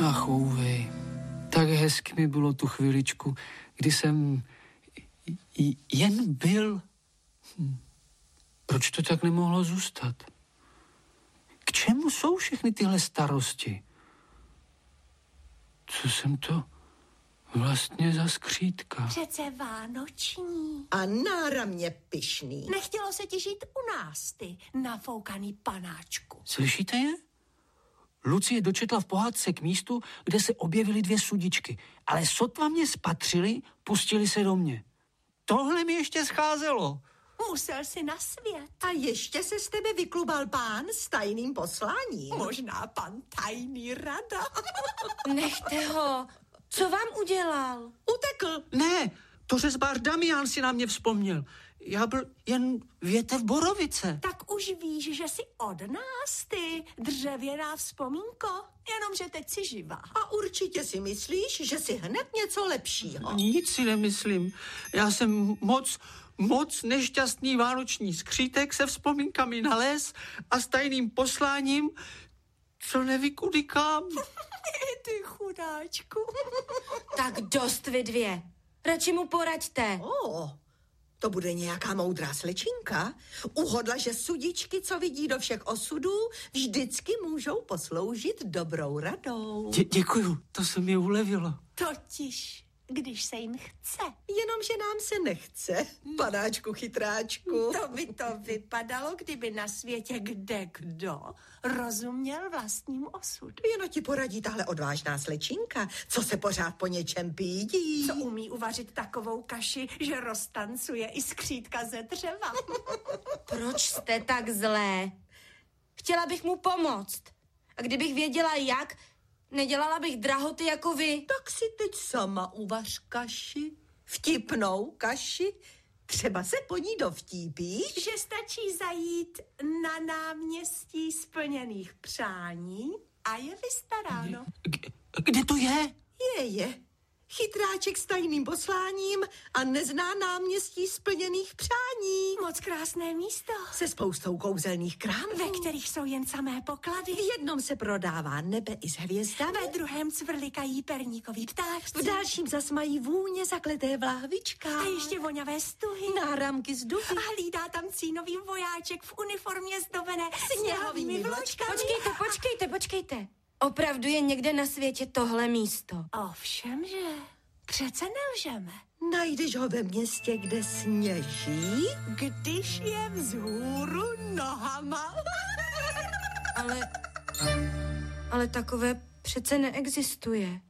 Ach, ouvej, tak hezky mi bylo tu chviličku, kdy jsem jen byl. Proč to tak nemohlo zůstat? K čemu jsou všechny tyhle starosti? Co jsem to vlastně za skřítka? Přece vánoční. A náramně pyšný. Nechtělo se ti žít u nás, ty nafoukaný panáčku. Slyšíte je? Lucie dočetla v pohádce k místu, kde se objevily 2 sudičky, ale sotva mě spatřili, pustili se do mě. Tohle mi ještě scházelo. Musel si na svět. A ještě se z tebe vyklubal pán s tajným posláním. Možná pan tajný rada. Nechte ho. Co vám udělal? Utekl. Ne, to řezbář Damián si na mě vzpomněl. Já byl jen větev borovice. Tak už víš, že jsi od nás, ty dřevěná vzpomínko. Jenomže teď jsi živá. A určitě si myslíš, že si hned něco lepšího. Nic si nemyslím. Já jsem moc nešťastný vánoční skřítek se vzpomínkami na les a s tajným posláním, co nevykudykám. Ty chudáčku. Tak dost vy 2. Radši mu poraďte. To bude nějaká moudrá slečinka. Uhodla, že sudičky, co vidí do všech osudů, vždycky můžou posloužit dobrou radou. Děkuju, to se mi ulevilo. Totiž, když se jim chce. Jenomže nám se nechce, panáčku chytráčku. To by to vypadalo, kdyby na světě kdekdo rozuměl vlastním osudu. Jen ti poradí tahle odvážná slečinka, co se pořád po něčem pídí. Co umí uvařit takovou kaši, že roztancuje i skřítka ze dřeva. Proč jste tak zlé? Chtěla bych mu pomoct. A kdybych věděla jak, nedělala bych drahoty jako vy. Tak si teď sama uvař kaši. Vtipnou kaši. Třeba se po ní dovtípíš. Že stačí zajít na náměstí splněných přání a je vystaráno. Kde to je? Je. Chytráček s tajným posláním a nezná náměstí splněných přání. Moc krásné místo. Se spoustou kouzelných krámů. Ve kterých jsou jen samé poklady. V jednom se prodává nebe i s hvězdami. Ve druhém cvrlikají perníkový ptáčci. V dalším zas mají vůně zakleté v lahvičkách. A ještě voňavé stuhy. Náramky z duby. A hlídá tam cínový vojáček v uniformě zdobené sněhovými vločkami. Počkejte. Opravdu je někde na světě tohle místo? Ovšemže, přece nelžeme. Najdeš ho ve městě, kde sněží? Když je vzhůru nohama. Ale takové přece neexistuje.